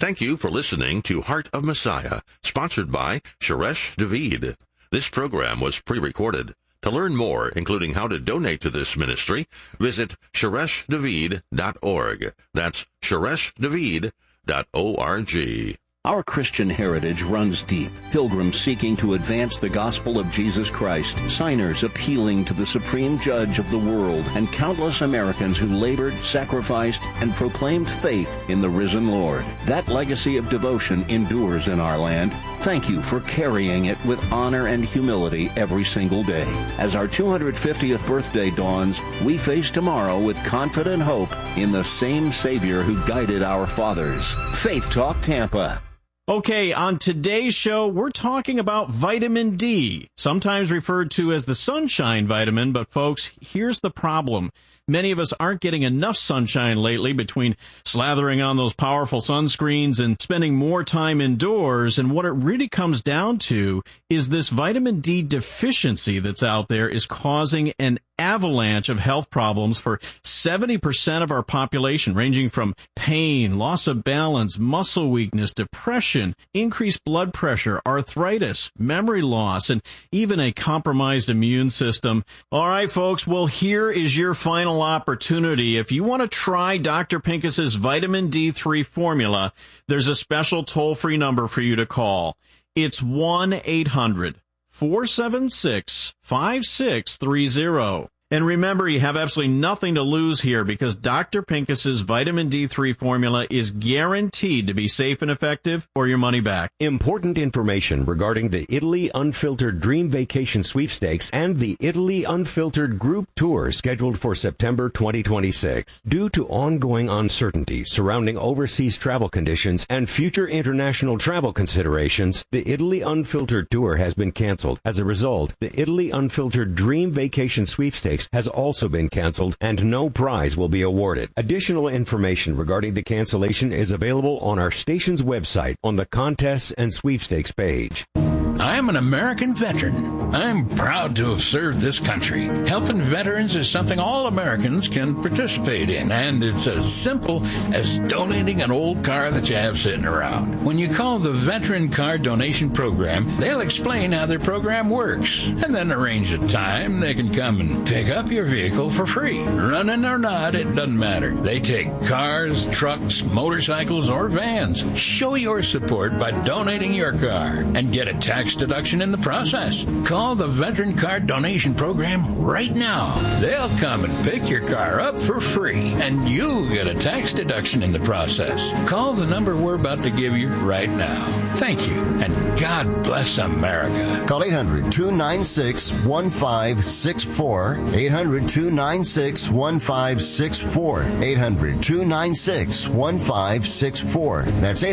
Thank you for listening to Heart of Messiah, sponsored by Shoresh David. This program was pre-recorded. To learn more, including how to donate to this ministry, visit ShoreshDavid.org. That's ShoreshDavid.org. Our Christian heritage runs deep. Pilgrims seeking to advance the gospel of Jesus Christ, signers appealing to the supreme judge of the world, and countless Americans who labored, sacrificed, and proclaimed faith in the risen Lord. That legacy of devotion endures in our land. Thank you for carrying it with honor and humility every single day. As our 250th birthday dawns, we face tomorrow with confident hope in the same Savior who guided our fathers. Faith Talk Tampa. Okay, on today's show, we're talking about vitamin D, sometimes referred to as the sunshine vitamin, but folks, here's the problem. Many of us aren't getting enough sunshine lately between slathering on those powerful sunscreens and spending more time indoors, and what it really comes down to is this vitamin D deficiency that's out there is causing an avalanche of health problems for 70% of our population, ranging from pain, loss of balance, muscle weakness, depression, increased blood pressure, arthritis, memory loss, and even a compromised immune system. All right, folks, well, here is your final opportunity. If you want to try Dr. Pincus's vitamin D3 formula, there's a special toll-free number for you to call. It's 1-800-476-5630. And remember, you have absolutely nothing to lose here because Dr. Pincus's vitamin D3 formula is guaranteed to be safe and effective or your money back. Important information regarding the Italy Unfiltered Dream Vacation Sweepstakes and the Italy Unfiltered Group Tour scheduled for September 2026. Due to ongoing uncertainty surrounding overseas travel conditions and future international travel considerations, the Italy Unfiltered Tour has been canceled. As a result, the Italy Unfiltered Dream Vacation Sweepstakes has also been canceled and no prize will be awarded. Additional information regarding the cancellation is available on our station's website on the Contests and Sweepstakes page. I'm an American veteran. I'm proud to have served this country. Helping veterans is something all Americans can participate in, and it's as simple as donating an old car that you have sitting around. When you call the Veteran Car Donation Program, they'll explain how their program works, and then arrange a time they can come and pick up your vehicle for free. Running or not, it doesn't matter. They take cars, trucks, motorcycles, or vans. Show your support by donating your car and get a tax deduction in the process. Call the Veteran Car Donation Program right now. They'll come and pick your car up for free, and you'll get a tax deduction in the process. Call the number we're about to give you right now. Thank you, and God bless America. Call 800-296-1564. 800-296-1564. 800-296-1564. That's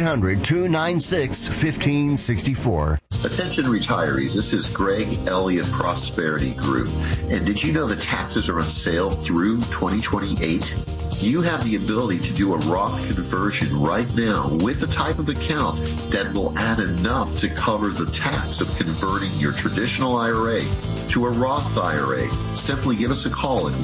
800-296-1564. Attention retirees, this is Greg Elliott Prosperity Group. And did you know that taxes are on sale through 2028? You have the ability to do a Roth conversion right now with the type of account that will add enough to cover the tax of converting your traditional IRA to a Roth IRA. Simply give us a call at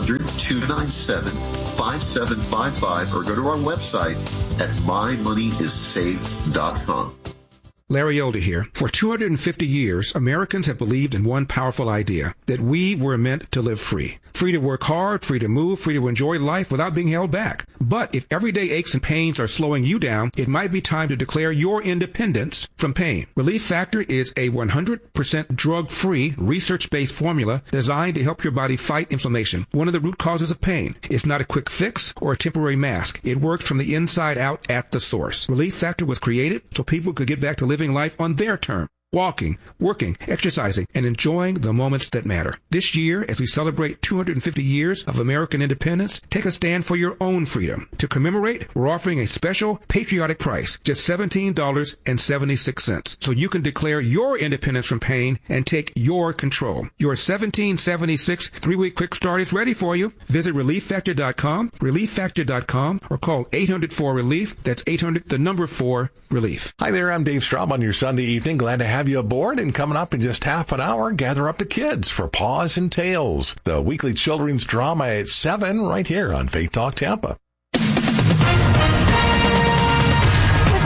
1-800-297-5755 or go to our website at mymoneyissafe.com. Larry Elder here. For 250 years, Americans have believed in one powerful idea, that we were meant to live free. Free to work hard, free to move, free to enjoy life without being held back. But if everyday aches and pains are slowing you down, it might be time to declare your independence from pain. Relief Factor is a 100% drug-free, research-based formula designed to help your body fight inflammation, one of the root causes of pain. It's not a quick fix or a temporary mask. It works from the inside out at the source. Relief Factor was created so people could get back to living life on their terms. Walking, working, exercising, and enjoying the moments that matter. This year, as we celebrate 250 years of American independence, take a stand for your own freedom. To commemorate, we're offering a special patriotic price, just $17.76, so you can declare your independence from pain and take your control. Your $17.76 3-week quick start is ready for you. Visit ReliefFactor.com, ReliefFactor.com, or call 800-4-RELIEF. That's 800-4-RELIEF. Hi there, I'm Dave Straub on your Sunday evening. Glad to have you aboard, and coming up in just half an hour, gather up the kids for Paws and Tales, the weekly children's drama at 7 right here on Faith Talk Tampa.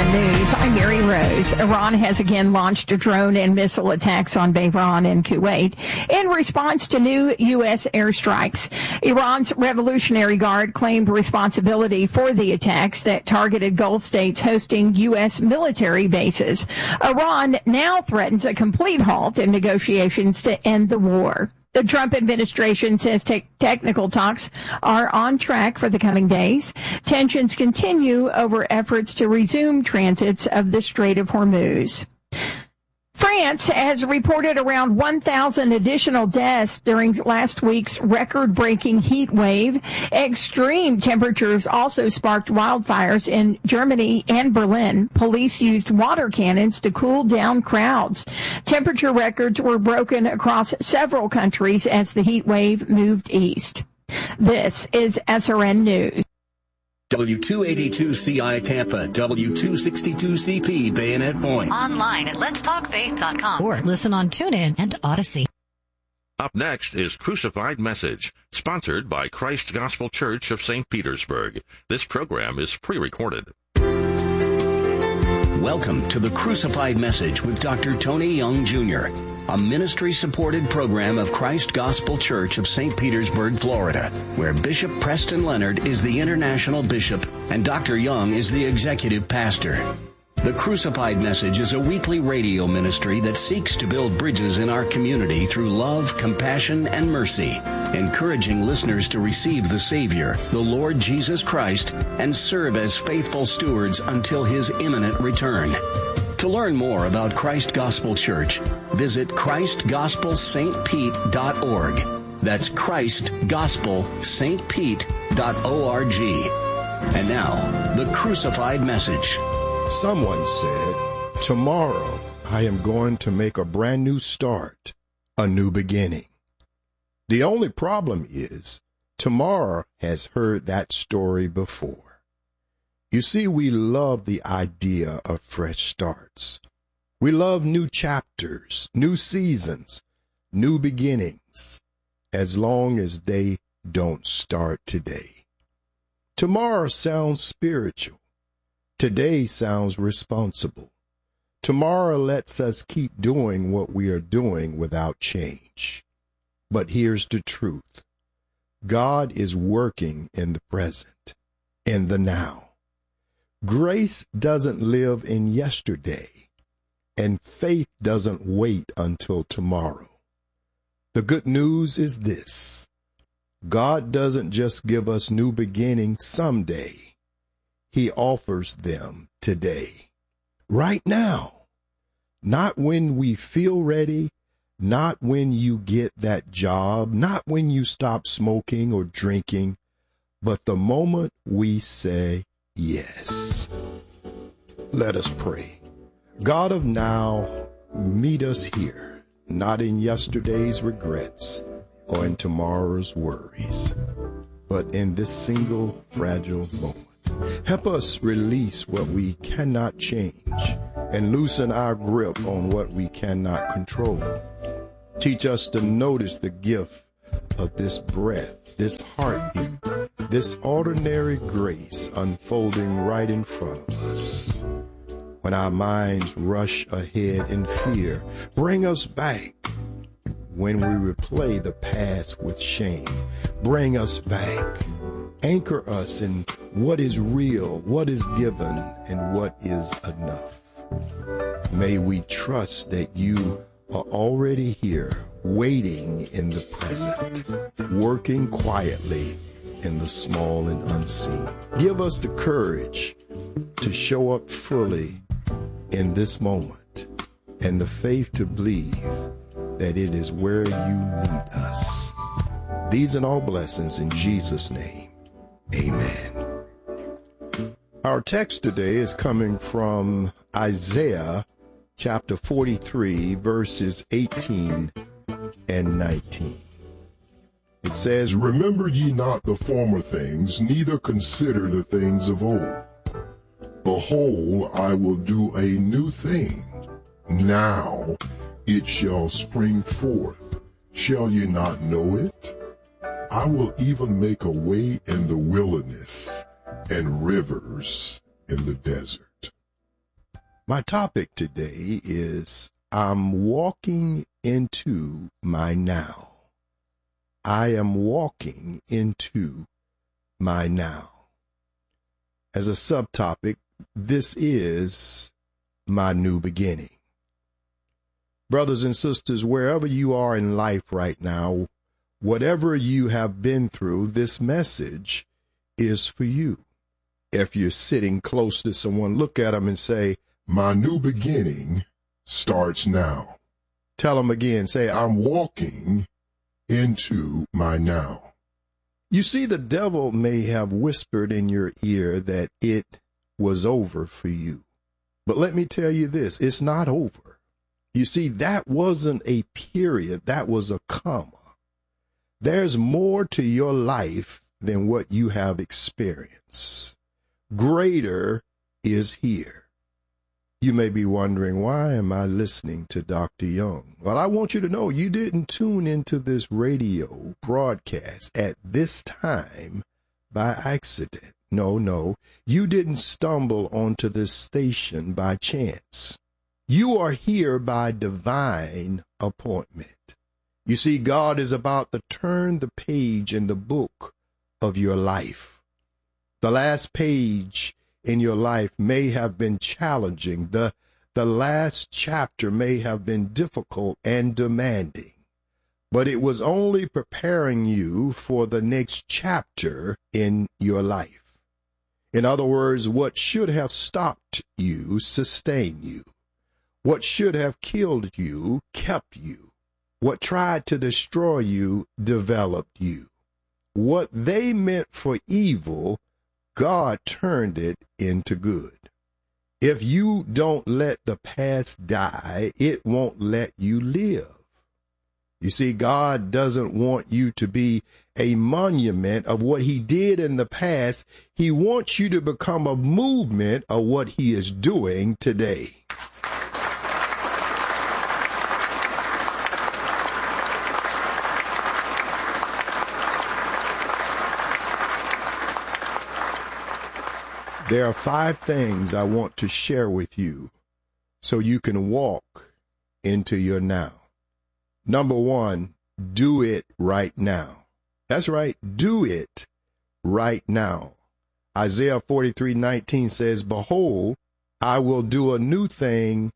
SRN News. I'm Mary Rose. Iran has again launched drone and missile attacks on Bahrain and Kuwait in response to new U.S. airstrikes. Iran's Revolutionary Guard claimed responsibility for the attacks that targeted Gulf states hosting U.S. military bases. Iran now threatens a complete halt in negotiations to end the war. The Trump administration says technical talks are on track for the coming days. Tensions continue over efforts to resume transits of the Strait of Hormuz. France has reported around 1,000 additional deaths during last week's record-breaking heat wave. Extreme temperatures also sparked wildfires in Germany and Berlin. Police used water cannons to cool down crowds. Temperature records were broken across several countries as the heat wave moved east. This is SRN News. W282CI Tampa, W262CP Bayonet Point. Online at letstalkfaith.com or listen on TuneIn and Odyssey. Up next is Crucified Message, sponsored by Christ Gospel Church of St. Petersburg. This program is pre-recorded. Welcome to the Crucified Message with Dr. Tony Young Jr., a ministry-supported program of Christ Gospel Church of St. Petersburg, Florida, where Bishop Preston Leonard is the international bishop and Dr. Young is the executive pastor. The Crucified Message is a weekly radio ministry that seeks to build bridges in our community through love, compassion, and mercy, encouraging listeners to receive the Savior, the Lord Jesus Christ, and serve as faithful stewards until His imminent return. To learn more about Christ Gospel Church, visit ChristGospelSt.Pete.org. That's ChristGospelSt.Pete.org. And now, the Crucified Message. Someone said, tomorrow I am going to make a brand new start, a new beginning. The only problem is, tomorrow has heard that story before. You see, we love the idea of fresh starts. We love new chapters, new seasons, new beginnings, as long as they don't start today. Tomorrow sounds spiritual. Today sounds responsible. Tomorrow lets us keep doing what we are doing without change. But here's the truth. God is working in the present, in the now. Grace doesn't live in yesterday, and faith doesn't wait until tomorrow. The good news is this. God doesn't just give us new beginnings someday. He offers them today, right now. Not when we feel ready, not when you get that job, not when you stop smoking or drinking, but the moment we say yes. Let us pray. God of now, meet us here, not in yesterday's regrets or in tomorrow's worries, but in this single fragile moment. Help us release what we cannot change and loosen our grip on what we cannot control. Teach us to notice the gift of this breath, this heartbeat, this ordinary grace unfolding right in front of us. When our minds rush ahead in fear, bring us back. When we replay the past with shame, bring us back. Anchor us in what is real, what is given, and what is enough. May we trust that you are already here, waiting in the present, working quietly in the small and unseen. Give us the courage to show up fully in this moment and the faith to believe that it is where you need us. These and all blessings in Jesus' name. Amen. Our text today is coming from Isaiah chapter 43, verses 18 and 19. It says, Remember ye not the former things, neither consider the things of old. Behold, I will do a new thing. Now it shall spring forth. Shall ye not know it? I will even make a way in the wilderness and rivers in the desert. My topic today is I'm walking into my now. I am walking into my now. As a subtopic, this is my new beginning. Brothers and sisters, wherever you are in life right now, whatever you have been through, this message is for you. If you're sitting close to someone, look at them and say, my new beginning starts now. Tell them again, say, I'm walking into my now. You see, the devil may have whispered in your ear that it was over for you. But let me tell you this, it's not over. You see, that wasn't a period, that was a comma. There's more to your life than what you have experienced. Greater is here. You may be wondering, why am I listening to Dr. Young? Well, I want you to know you didn't tune into this radio broadcast at this time by accident. No, you didn't stumble onto this station by chance. You are here by divine appointment. You see, God is about to turn the page in the book of your life. The last page in your life may have been challenging. The last chapter may have been difficult and demanding, but it was only preparing you for the next chapter in your life. In other words, what should have stopped you sustained you. What should have killed you kept you. What tried to destroy you developed you. What they meant for evil, God turned it into good. If you don't let the past die, it won't let you live. You see, God doesn't want you to be a monument of what he did in the past. He wants you to become a movement of what he is doing today. There are 5 things I want to share with you so you can walk into your now. Number 1, do it right now. That's right, do it right now. Isaiah 43:19 says, behold, I will do a new thing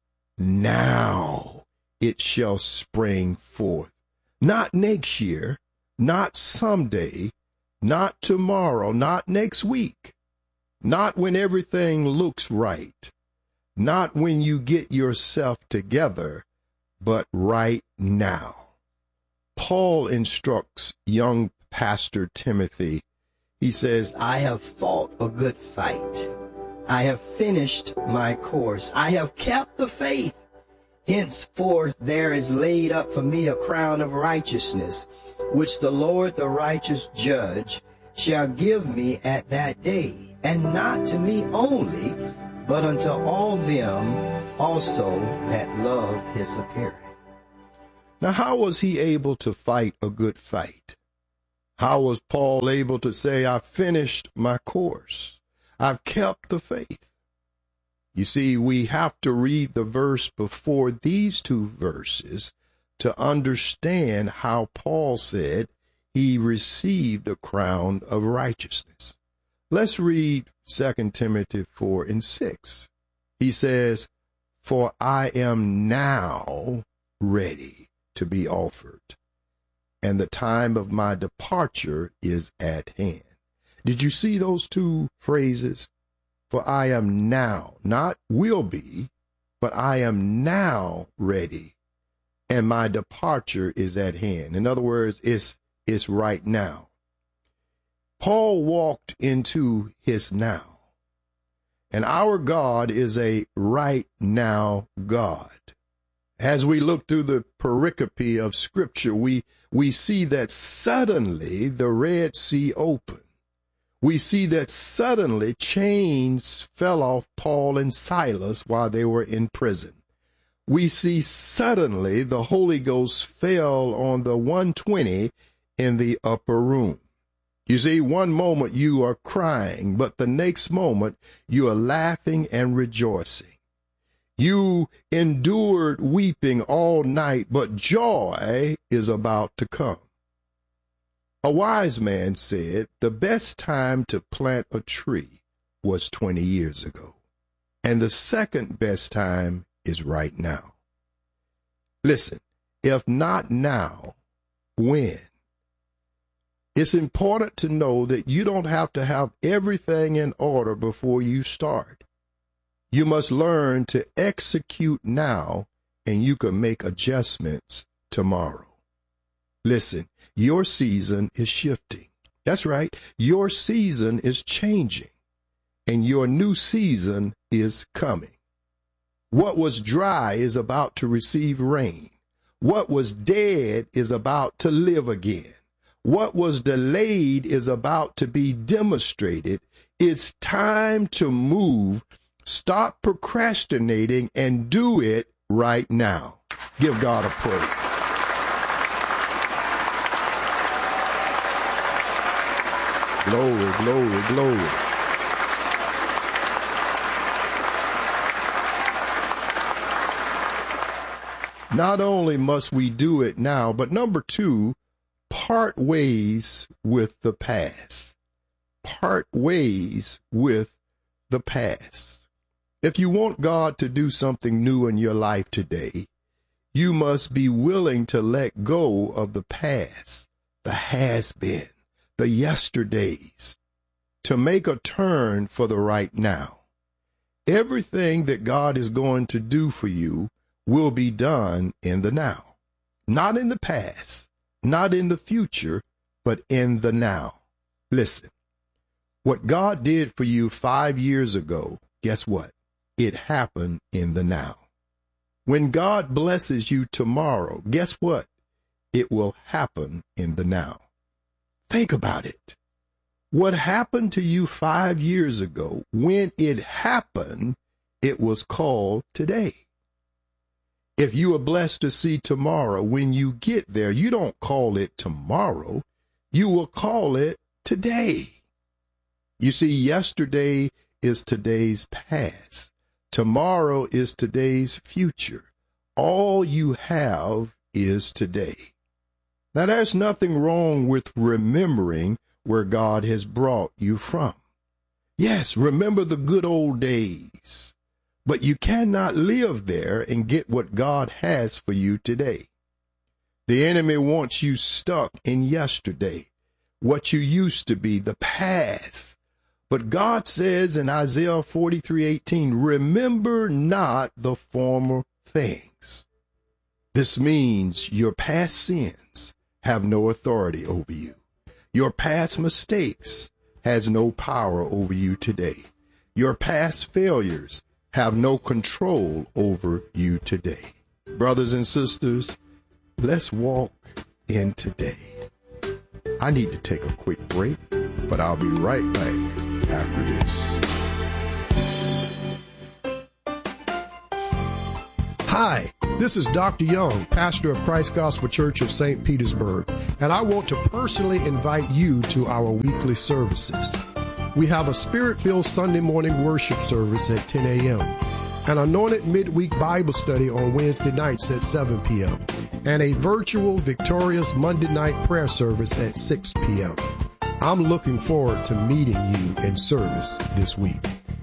now. It shall spring forth. Not next year, not someday, not tomorrow, not next week. Not when everything looks right, not when you get yourself together, but right now. Paul instructs young Pastor Timothy. He says, I have fought a good fight. I have finished my course. I have kept the faith. Henceforth there is laid up for me a crown of righteousness, which the Lord, the righteous judge, shall give me at that day. And not to me only, but unto all them also that love his appearing. Now, how was he able to fight a good fight? How was Paul able to say, I finished my course? I've kept the faith. You see, we have to read the verse before these 2 verses to understand how Paul said he received a crown of righteousness. Let's read 2 Timothy 4:6. He says, for I am now ready to be offered, and the time of my departure is at hand. Did you see those 2 phrases? For I am now, not will be, but I am now ready, and my departure is at hand. In other words, it's right now. Paul walked into his now. And our God is a right now God. As we look through the pericope of Scripture, we see that suddenly the Red Sea opened. We see that suddenly chains fell off Paul and Silas while they were in prison. We see suddenly the Holy Ghost fell on the 120 in the upper room. You see, one moment you are crying, but the next moment you are laughing and rejoicing. You endured weeping all night, but joy is about to come. A wise man said the best time to plant a tree was 20 years ago, and the second best time is right now. Listen, if not now, when? It's important to know that you don't have to have everything in order before you start. You must learn to execute now, and you can make adjustments tomorrow. Listen, your season is shifting. That's right. Your season is changing, and your new season is coming. What was dry is about to receive rain. What was dead is about to live again. What was delayed is about to be demonstrated. It's time to move. Stop procrastinating and do it right now. Give God a praise. Glory, glory, glory. Not only must we do it now, but number two, part ways with the past. Part ways with the past. If you want God to do something new in your life today, you must be willing to let go of the past, the has-been, the yesterdays, to make a turn for the right now. Everything that God is going to do for you will be done in the now, not in the past, not in the future, but in the now. Listen, what God did for you 5 years ago, guess what? It happened in the now. When God blesses you tomorrow, guess what? It will happen in the now. Think about it. What happened to you 5 years ago, when it happened, it was called today. If you are blessed to see tomorrow, when you get there, you don't call it tomorrow. You will call it today. You see, yesterday is today's past. Tomorrow is today's future. All you have is today. Now, there's nothing wrong with remembering where God has brought you from. Yes, remember the good old days. But you cannot live there and get what God has for you today. The enemy wants you stuck in yesterday, what you used to be, the past. But God says in Isaiah 43:18, remember not the former things. This means your past sins have no authority over you. Your past mistakes has no power over you today. Your past failures have no control over you today. Brothers and sisters, let's walk in today. I need to take a quick break, but I'll be right back after this. Hi, this is Dr. Young, pastor of Christ Gospel Church of St. Petersburg, and I want to personally invite you to our weekly services. We have a Spirit-filled Sunday morning worship service at 10 a.m., an anointed midweek Bible study on Wednesday nights at 7 p.m., and a virtual victorious Monday night prayer service at 6 p.m. I'm looking forward to meeting you in service this week.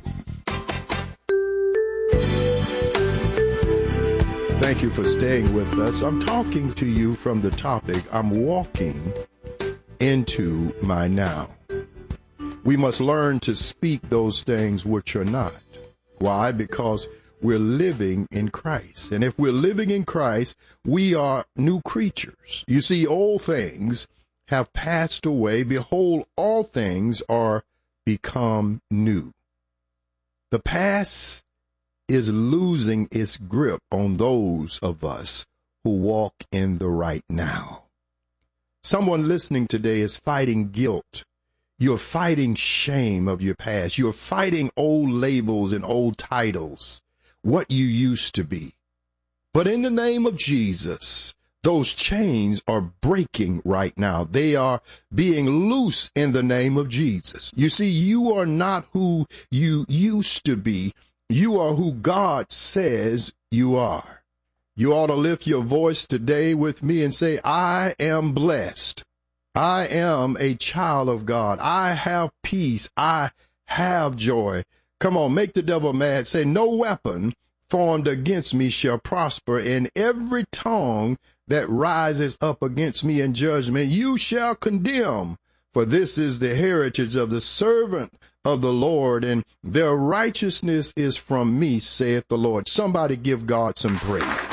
Thank you for staying with us. I'm talking to you from the topic, I'm walking into my now. We must learn to speak those things which are not. Why? Because we're living in Christ. And if we're living in Christ, we are new creatures. You see, old things have passed away. Behold, all things are become new. The past is losing its grip on those of us who walk in the right now. Someone listening today is fighting guilt. You're fighting shame of your past. You're fighting old labels and old titles, what you used to be. But in the name of Jesus, those chains are breaking right now. They are being loose in the name of Jesus. You see, you are not who you used to be. You are who God says you are. You ought to lift your voice today with me and say, I am blessed. I am a child of God. I have peace. I have joy. Come on, make the devil mad. Say, no weapon formed against me shall prosper, and every tongue that rises up against me in judgment you shall condemn. For this is the heritage of the servant of the Lord, and their righteousness is from me, saith the Lord. Somebody give God some praise.